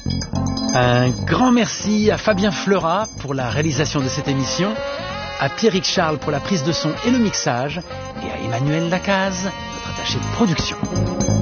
Un grand merci à Fabien Fleurat pour la réalisation de cette émission, à Pierrick Charles pour la prise de son et le mixage, et à Emmanuel Lacaze, notre attaché de production.